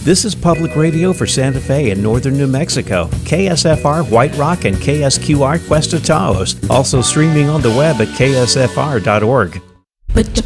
This is public radio for Santa Fe and northern New Mexico. KSFR White Rock and KSQR Cuesta Taos. Also streaming on the web at ksfr.org. Put your